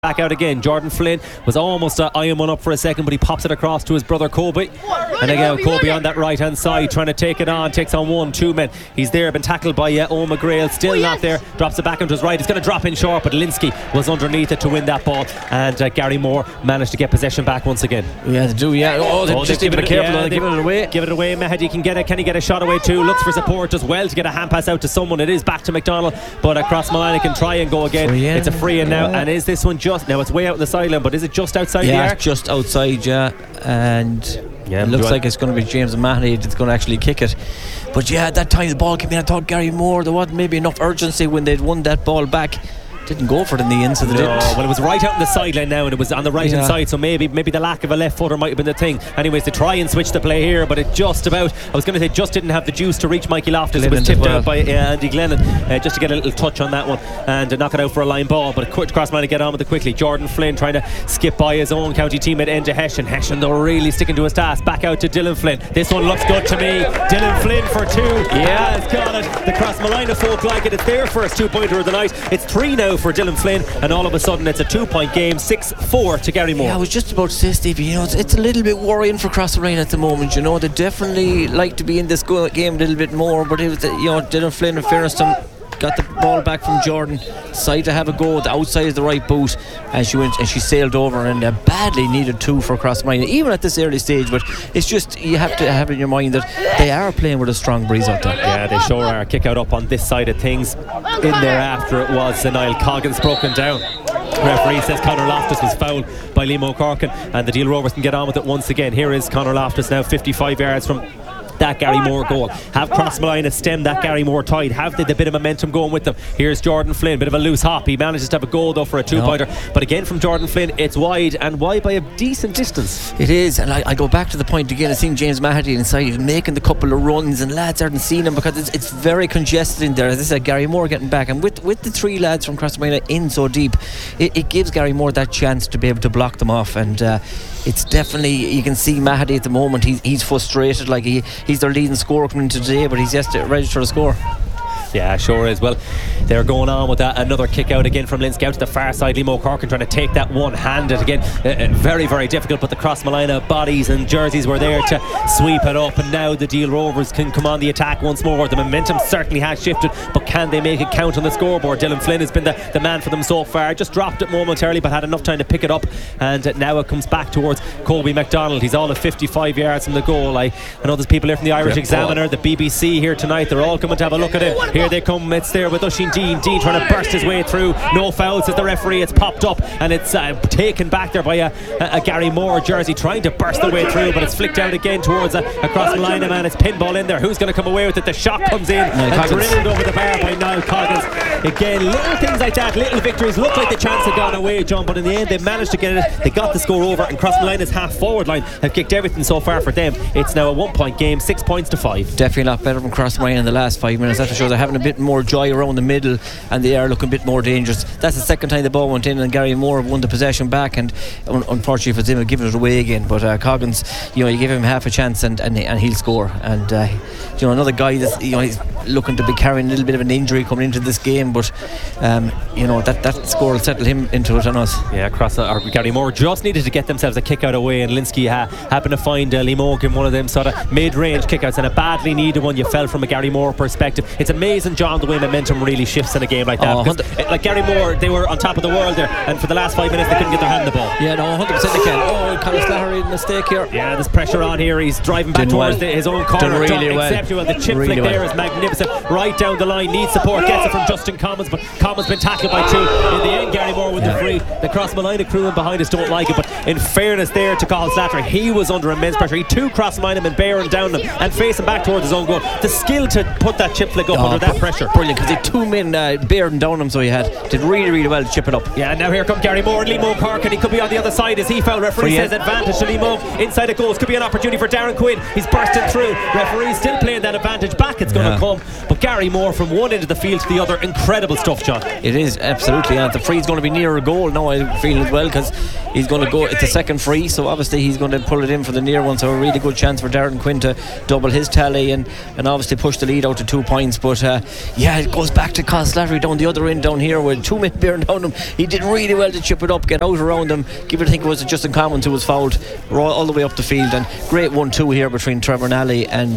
Back out again. Jordan Flynn was almost eyeing one up for a second, but he pops it across to his brother Kobe. And again, Kobe on that right hand side trying to take it on, takes on 1-2 men. He's there, been tackled by Owen McGrail, still not there, drops it back into his right. He's going to drop in short, but Linsky was underneath it to win that ball, and Gary Moore managed to get possession back once again. Yeah, they do, yeah. They just give it careful, yeah, give it away. Give it away. Mehdi can get it. Can he get a shot away too? Looks for support, does well to get a hand pass out to someone. It is back to McDonald, but across Malina can try and go again. It's a free in now, and is this one just now? It's way out in the sideline, but is it just outside the arc? Yeah, just outside, yeah. And it looks like it's going to be James Mahoney that's going to actually kick it. But yeah, at that time the ball came in, I thought Gary Moore, there wasn't maybe enough urgency when they'd won that ball back. Didn't go for it in the end, so they didn't. Well, it was right out on the sideline now, and it was on the right hand side, so maybe the lack of a left footer might have been the thing. Anyways, they try and switch the play here, but it just about, I was going to say, just didn't have the juice to reach Mikey Loftus. It was tipped out by Andy Glennon, just to get a little touch on that one and knock it out for a line ball, but a quick crossman to get on with it quickly. Jordan Flynn trying to skip by his own county teammate Enda Hession. Hession though really sticking to his task. Back out to Dylan Flynn. This one looks good to me. Dylan Flynn for two. Yeah, it's got it. The Crossmalina folk like it. It's their first 2-pointer of the night. It's 3 now for Dylan Flynn, and all of a sudden it's a 2-point game. 6-4 to Gary Moore. Yeah, I was just about to say, Stevie, you know, it's a little bit worrying for Crossmalina at the moment. You know, they definitely like to be in this game a little bit more, but it was, you know, Dylan Flynn, in fairness to him, got the ball back from Jordan, decided to have a go. The outside of the right boot, and she went and she sailed over, and badly needed 2 for Crossmalina, even at this early stage. But it's just, you have to have in your mind that they are playing with a strong breeze out there. Yeah, they sure are. Kick out up on this side of things. In there after it was Niall Coggins broken down. Referee says Conor Loftus was fouled by Liam O'Corkin, and the Deal Rovers can get on with it once again. Here is Conor Loftus now 55 yards from that Gary Moore goal. Have Crossmalina stem that Gary Moore tide? Have they the bit of momentum going with them? Here's Jordan Flynn, bit of a loose hop. He manages to have a goal though for a 2-pointer, but again from Jordan Flynn it's wide, and wide by a decent distance. It is, and I go back to the point again. I've seen James Mahoney inside, he's making the couple of runs, and lads aren't seeing him because it's very congested in there. As I said, Gary Moore getting back, and with the 3 lads from Crossmalina in so deep, it gives Gary Moore that chance to be able to block them off. And it's definitely, you can see Mahoney at the moment, he's frustrated, like he's their leading scorer coming into today, but he's yet to register a score. Yeah, sure is. Well, they're going on with that. Another kick out again from Linsky out to the far side. Liam O'Corkin trying to take that one-handed again. Very, very difficult, but the Crossmalina bodies and jerseys were there to sweep it up, and now the Deal Rovers can come on the attack once more. The momentum certainly has shifted, but can they make it count on the scoreboard? Dylan Flynn has been the man for them so far. Just dropped it momentarily, but had enough time to pick it up, and now it comes back towards Kobe McDonald. He's all at 55 yards from the goal. I know there's people here from the Irish Examiner, the BBC here tonight. They're all coming to have a look at it. Here they come. It's there with Oisín Dean trying to burst his way through. No fouls as the referee. It's popped up, and it's taken back there by a Gary Moore jersey trying to burst the way through, but it's flicked out again towards across the line, man. It's pinball in there. Who's going to come away with it? The shot comes in and drilled over the bar by Niall Coggins. Again, little things like that, little victories. Looked like the chance had gone away, John, but in the end they managed to get it. They got the score over, and Crossmalina's half forward line have kicked everything so far for them. It's now a 1-point game, 6 points to 5. Definitely a lot better from Crossmalina in the last 5 minutes. That shows they're having a bit more joy around the middle, and they are looking a bit more dangerous. That's the second time the ball went in, and Gary Moore won the possession back, and unfortunately for him, giving it away again. But Coggins, you know, you give him half a chance and he'll score. And you know, another guy that's, you know, he's looking to be carrying a little bit of an injury coming into this game, but you know, that score will settle him into it on us. Yeah, Gary Moore just needed to get themselves a kick out away, and Linsky happened to find Liam O'Corkin one of them sort of mid-range kickouts, and a badly needed one. You fell from a Gary Moore perspective. It's amazing, John, the way momentum really shifts in a game like that, because like Gary Moore, they were on top of the world there, and for the last 5 minutes they couldn't get their hand on the ball. Yeah, no, 100% they can. Conor Slattery mistake here. Yeah, there's pressure on here. He's driving back towards his own corner. Really well. Exceptional. The chip flick there is magnificent. Right down the line, needs support, gets it from Justin Commons, but Commons been tackled by 2. In the end, Gary Moore with the free. The Crossmalina crew in behind us don't like it, but in fairness there to Conor Slattery, he was under immense pressure. He 2 Crossmalina men bearing down them and facing back towards his own goal. The skill to put that chip flick up under that pressure. Brilliant, because they 2 men bearing down him, so he did really, really well to chip it up. Yeah, now here come Gary Moore and Liam O'Corkin. He could be on the other side as he foul. Referee says advantage to Liam O'Corkin. Inside the goals, could be an opportunity for Darren Quinn. He's bursting through. Referee still playing that advantage back. It's going to come, But Gary Moore from one end of the field to the other, incredible stuff, John. It is, absolutely, and the free's going to be near a goal now, I feel, as well, because he's going to go, it's a second free, so obviously he's going to pull it in for the near one, so a really good chance for Darren Quinn to double his tally and obviously push the lead out to 2 points. But it goes back to Coslattery down the other end down here with 2 men bearing down him. He did really well to chip it up, get out around them, give it, I think it was Justin Commons who was fouled all the way up the field, and great 1-2 here between Trevor Nally and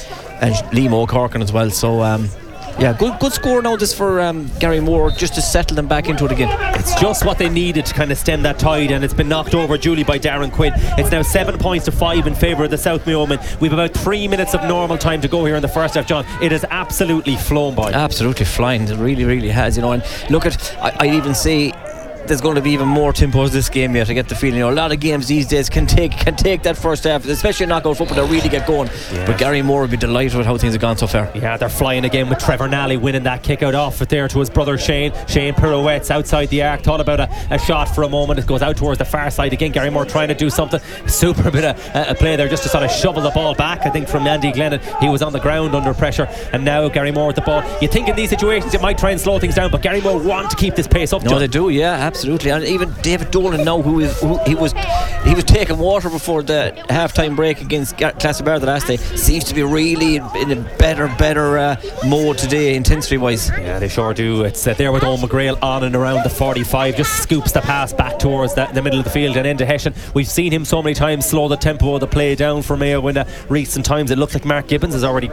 Liam O'Corkin as well. So good score now this for Gary Moore, just to settle them back into it again. It's just what they needed to kind of stem that tide, and it's been knocked over duly by Darren Quinn. It's now 7 points to 5 in favour of the South Mayo men. We've about 3 minutes of normal time to go here in the first half, John. It has absolutely flown by. Absolutely flying, it really, really has, and look at, I'd even say there's going to be even more tempos this game yet. I get the feeling, a lot of games these days can take that first half, especially knockout football, that really get going. But Gary Moore would be delighted with how things have gone so far. Yeah, they're flying again with Trevor Nally winning that kick out off it there to his brother Shane pirouettes outside the arc, thought about a shot for a moment, it goes out towards the far side again. Gary Moore trying to do something, super bit of a play there just to sort of shovel the ball back, I think, from Andy Glennon. He was on the ground under pressure, and now Gary Moore with the ball. You think in these situations it might try and slow things down, but Gary Moore want to keep this pace up, John. No, they do, yeah, absolutely. And even David Dolan now, he was taking water before the half-time break against Castlebar the last day, seems to be really in a better mode today, intensity wise. Yeah, they sure do. It's there with Owen McGrail on and around the 45, just scoops the pass back towards the middle of the field and into Hessian. We've seen him so many times slow the tempo of the play down for Mayo in recent times. It looks like Mark Gibbons is already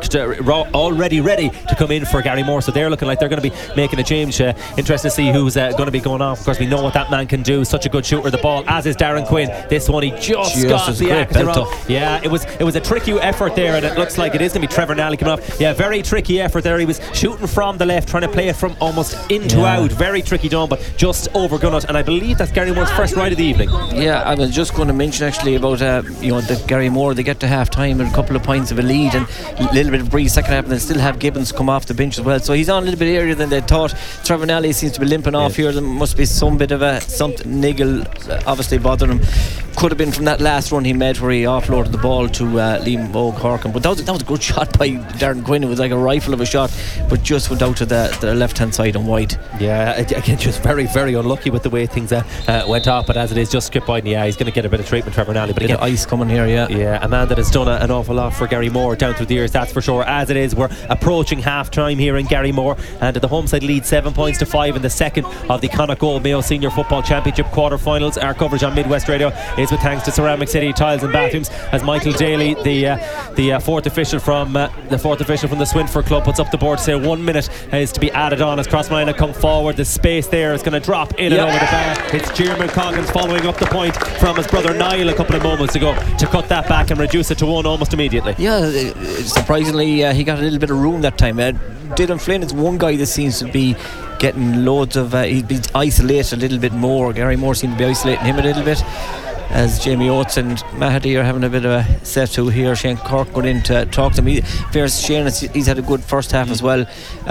ready to come in for Gary Moore, so they're looking like they're going to be making a change. Interesting to see who's going to be going off. Of course, we know what that man can do. Such a good shooter of the ball, as is Darren Quinn. This one he just got the act around. Yeah, it was a tricky effort there, and it looks like it is going to be Trevor Nally coming off. Yeah, very tricky effort there. He was shooting from the left, trying to play it from almost into out. Very tricky done, but just overgun it. And I believe that's Gary Moore's first ride of the evening. Yeah, I was just going to mention actually about the Gary Moore. They get to half time and a couple of points of a lead and a little bit of breeze second half, and they still have Gibbons come off the bench as well. So he's on a little bit earlier than they thought. Trevor Nally seems to be limping off here. There must be some bit of something niggle obviously bothering him. Could have been from that last run he made where he offloaded the ball to Liam O'Corkin, but that was a good shot by Darren Quinn. It was like a rifle of a shot, but just went out to the left hand side and wide. Yeah, again, just very, very unlucky with the way things went off, but as it is, just skipped by. Yeah, he's going to get a bit of treatment, Trevor Nally. But again, ice coming here. Yeah, a man that has done an awful lot for Gary Moore down through the years, that's for sure. As it is, we're approaching half time here in Gary Moore, and the home side leads 7 points to 5 in the second of the Connacht Gold Mayo Senior Football Championship quarter-finals. Our coverage on Midwest Radio is with thanks to Ceramic City Tiles and Bathrooms, as Michael Daly, the fourth official from the Swinford Club, puts up the board to say 1 minute is to be added on as Crossmolina come forward. The space there is going to drop in and over the bar. It's Jeremy Coggins following up the point from his brother Niall a couple of moments ago to cut that back and reduce it to 1 almost immediately. Yeah, surprisingly he got a little bit of room that time. Dylan Flynn is one guy that seems to be getting loads of he's been isolated a little bit more. Gary Moore seemed to be isolating him a little bit, as Jamie Oates and Mahadi are having a bit of a set to here. Shane Cork going in to talk to me. Shane, he's had a good first half as well.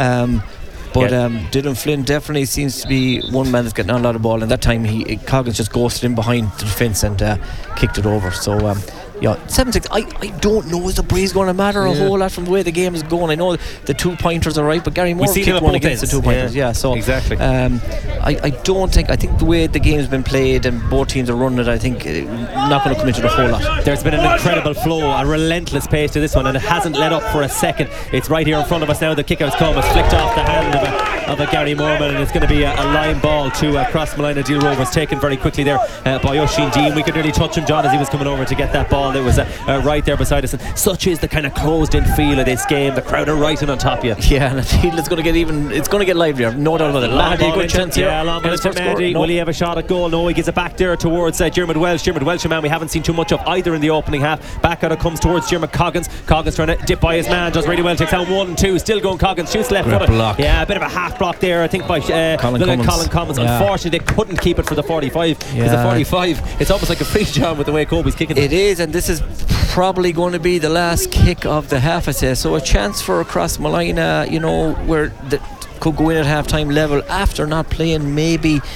Dylan Flynn definitely seems to be one man that's getting on a lot of ball, and that time Coggins just ghosted him behind the defence and kicked it over. So 7-6. I don't know, is the breeze going to matter a whole lot from the way the game is going? I know the 2-pointers are right, but Gary Moore kicked one against the 2-pointers. So exactly. I think the way the game's been played and both teams are running it, I think not going to come into the whole lot. There's been an incredible flow, a relentless pace to this one, and it hasn't let up for a second. It's right here in front of us now. The kick-out's come. It's flicked off the hand of a Gary Moorman, and it's going to be a line ball to Crossmolina Deal Rovers, taken very quickly there by Oisin Dean. We could really touch him, John, as he was coming over to get that ball. It was right there beside us, and such is the kind of closed-in feel of this game. The crowd are right in on top of you. Yeah, and I feel it's going to get livelier, no doubt about it. Mahdi, a good chance here. Yeah, long ball into Mahdi. Will he have a shot at goal? No, he gives it back there towards Dermot Welsh. Dermot Welsh, a man we haven't seen too much of either in the opening half. Back out it comes towards Dermot Coggins. Coggins trying to dip by his man, does really well, takes down 1 and 2, still going Coggins, shoots left footed. Yeah, a bit of a half block there, I think, by Colin Cummins. Yeah. Unfortunately, they couldn't keep it for the 45, because the 45, it's almost like a free job with the way Kobe's kicking it. It is, and this is probably going to be the last kick of the half, I say. So a chance for Crossmolina, where could go in at half time level after not playing maybe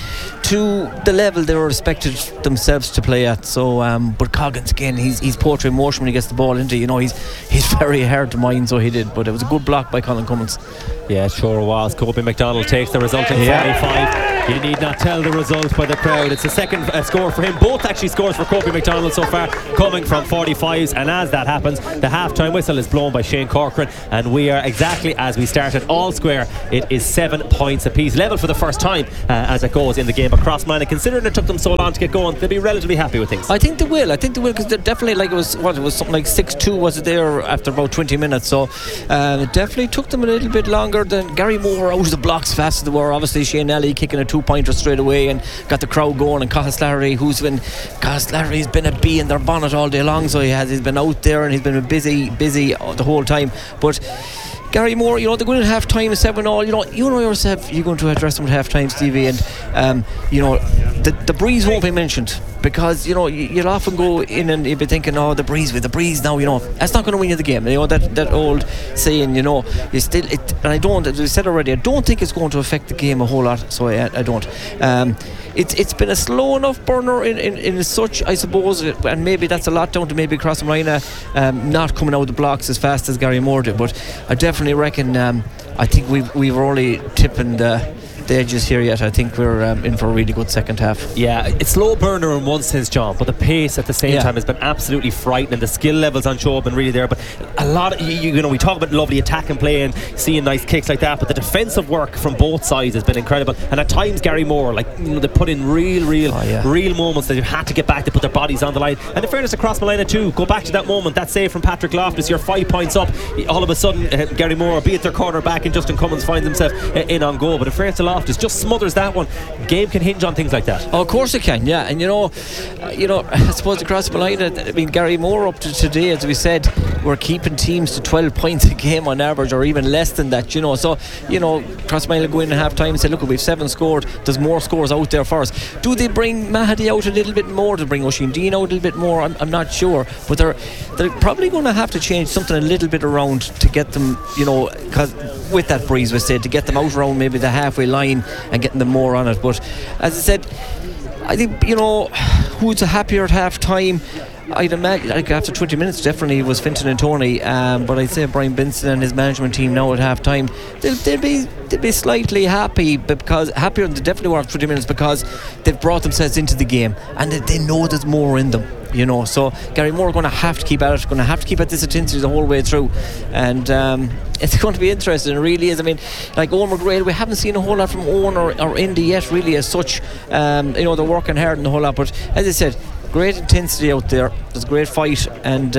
to the level they were expected themselves to play at. So, but Coggins again, he's poetry in motion when he gets the ball into. He's very hard to mind, so he did. But it was a good block by Colin Cummins. Yeah, it sure was. Kobe McDonald takes the resulting 45. You need not tell the result by the crowd. It's the second score for him. Both actually scores for Kobe McDonald so far, coming from 45s. And as that happens, the half-time whistle is blown by Shane Corcoran, and we are exactly as we started, all square. It is 7 points apiece, level for the first time as it goes in the game across Crossmline. And considering it took them so long to get going, they'll be relatively happy with things. I think they will because they're definitely, like, it was something like 6-2 was it there after about 20 minutes. So it definitely took them a little bit longer than Gary Moore out of the blocks fast as they were. Obviously Shane Ellie kicking a 2-pointer straight away and got the crowd going, and Cathal Slattery's been a bee in their bonnet all day long, so he's been out there and he's been busy the whole time. But Gary Moore, they're going to half time 7-all. You know yourself, you're going to address them at half time, Stevie, and the breeze won't be mentioned, because you'll often go in and you'll be thinking, the breeze now, that's not going to win you the game. That old saying, you still it, and I don't, as we said already, I don't think it's going to affect the game a whole lot. So I don't. It's been a slow enough burner in such, I suppose, and maybe that's a lot down to maybe Crossmline not coming out of the blocks as fast as Gary Moore did. But I definitely reckon, I think we've only tipping the edges here yet. I think we're in for a really good second half. Yeah, it's slow burner in one sense, John, but the pace at the same time has been absolutely frightening. The skill levels on show have been really there, but a lot of we talk about lovely attack and play and seeing nice kicks like that, but the defensive work from both sides has been incredible. And at times Gary Moore, they put in real moments that you had to get back to put their bodies on the line. And in fairness across Malina too, go back to that moment, that save from Patrick Loftus, you're 5 points up, all of a sudden Gary Moore, be it their corner back, and Justin Cummins finds himself in on goal. But in fairness to Loftus, just smothers that one. Game can hinge on things like that. Of course it can, yeah. And I suppose across Malina, Gary Moore up to today, as we said, we're keeping teams to 12 points a game on average, or even less than that. So Crossmline go in at half time and say, look, we've 7 scored, there's more scores out there for us. Do they bring Mahadi out a little bit more? Do they bring Oisin Dean out a little bit more? I'm not sure, but they're probably going to have to change something a little bit around to get them, because with that breeze, we said, to get them out around maybe the halfway line and getting them more on it. But as I said, I think who's happier at half time, I'd imagine, after 20 minutes definitely was Fintan and Tony, but I'd say Brian Benson and his management team now at half time, they'll be slightly happy, because happier than they definitely were after 20 minutes, because they've brought themselves into the game and they know there's more in them. So Gary Moore are going to have to keep at it, going to have to keep at this intensity the whole way through, and it's going to be interesting. It really is. Like Owen McGrail, we haven't seen a whole lot from Owen or Indy yet, really, as such. They're working hard and a whole lot, but as I said, great intensity out there. There's a great fight, and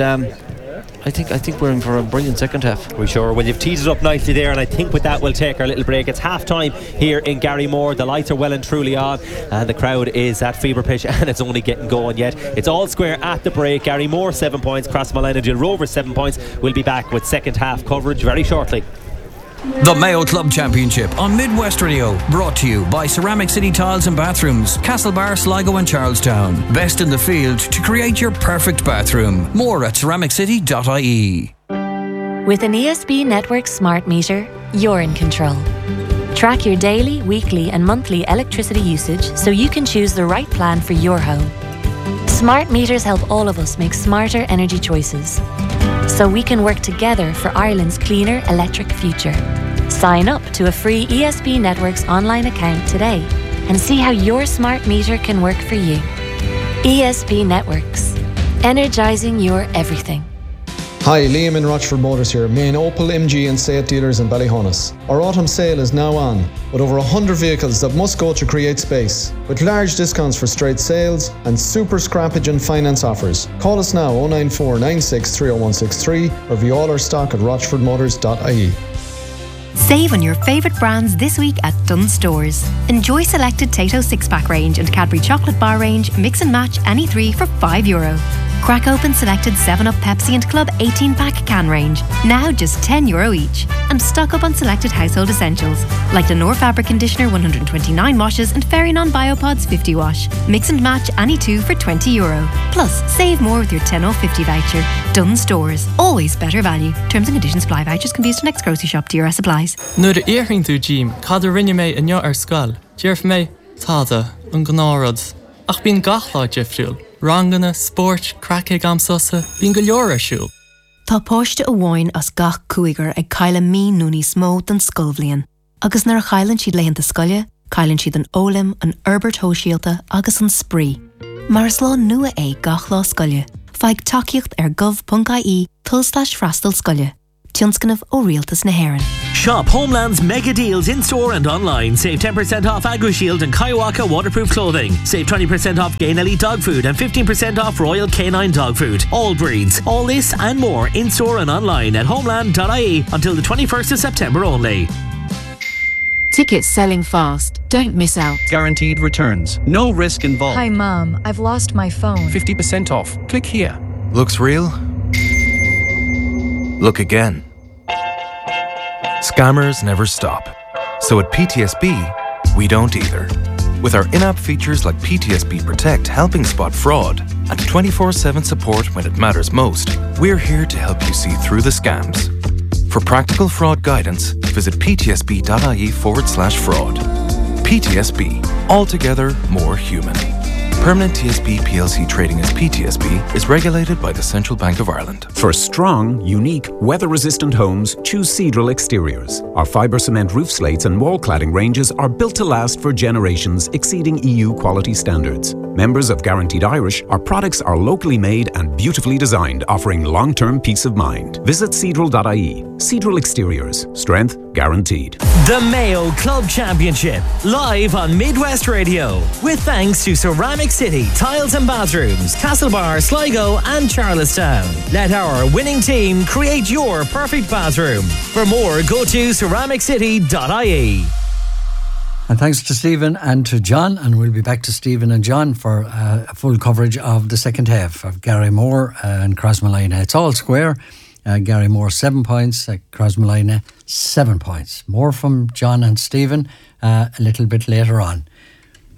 I think we're in for a brilliant second half. We sure. Well, you've teased it up nicely there, and I think with that we'll take our little break. It's half time here in Gary Moore. The lights are well and truly on, and the crowd is at fever pitch, and it's only getting going yet. It's all square at the break. Gary Moore 7 points, Crossmline Jill Rovers 7 points. We'll be back with second half coverage very shortly. The Mayo Club Championship on Midwest Radio, brought to you by Ceramic City Tiles and Bathrooms, Castlebar, Sligo and Charlestown. Best in the field to create your perfect bathroom. More at ceramiccity.ie. With an ESB Network smart meter, you're in control. Track your daily, weekly and monthly electricity usage so you can choose the right plan for your home. Smart meters help all of us make smarter energy choices, so we can work together for Ireland's cleaner electric future. Sign up to a free ESB Networks online account today and see how your smart meter can work for you. ESB Networks, energising your everything. Hi, Liam in Rochford Motors here, main Opel, MG and Seat dealers in Ballyhonus. Our autumn sale is now on, with over 100 vehicles that must go to create space, with large discounts for straight sales and super scrappage and finance offers. Call us now 094 96 30163 or view all our stock at rochfordmotors.ie. Save on your favourite brands this week at Dunnes Stores. Enjoy selected Tayto 6-pack range and Cadbury chocolate bar range, mix and match any 3 for €5. Crack open selected 7up Pepsi and Club 18-pack can range, now just €10 each. And stock up on selected household essentials, like Lenore Fabric Conditioner 129 washes and Fairy-Non Biopods 50 wash. Mix and match any 2 for €20. Plus, save more with your 10/50 voucher. Dunnes Stores, always better value. Terms and conditions apply. Vouchers can be used to next grocery shop. DRS applies. Nuair a éireann tú Jim, cad a rinne mé inniu ar scoil. Dearf mé, táda, an gnárad. Ach bín gachláid ifriúil. Rangana, sport, crackig am susa, bín go leor arsúil. Tá páiste a bháin as gach cúigar ag caile mí núní smó den scolbhlion. Agus nar chailann siad leitheanta scoile, cailann siad an ólim, an Herbert Hóisialta agus an Spree. Mar is lá nua é gach lá scoile. Feig takeíocht ar gov.ie /freastal scoile. Tionscanmh ó rialtas na Héireann. Shop Homeland's mega deals in store and online. Save 10% off AgriShield and Kaiwaka waterproof clothing. Save 20% off Gain Elite dog food and 15% off Royal Canine dog food. All breeds. All this and more in store and online at homeland.ie until the 21st of September only. Tickets selling fast. Don't miss out. Guaranteed returns. No risk involved. Hi, Mom. I've lost my phone. 50% off. Click here. Looks real? Look again. Scammers never stop. So at PTSB, we don't either. With our in-app features like PTSB Protect helping spot fraud and 24/7 support when it matters most, we're here to help you see through the scams. For practical fraud guidance, visit ptsb.ie/fraud. PTSB, altogether more human. Permanent TSB plc trading as PTSB is regulated by the Central Bank of Ireland. For strong, unique, weather-resistant homes, choose Seadrill Exteriors. Our fibre cement roof slates and wall cladding ranges are built to last for generations, exceeding EU quality standards. Members of Guaranteed Irish, our products are locally made and beautifully designed, offering long-term peace of mind. Visit Seadrill.ie. Seadrill Exteriors. Strength guaranteed. The Mayo Club Championship, live on Midwest Radio. With thanks to Ceramic City Tiles and Bathrooms, Castlebar, Sligo and Charlestown. Let our winning team create your perfect bathroom. For more, go to ceramiccity.ie. And thanks to Stephen and to John, and we'll be back to Stephen and John for a full coverage of the second half of Garrymore and Crossmolina. It's all square. Garrymore 7 points, Crossmolina 7 points. More from John and Stephen a little bit later on.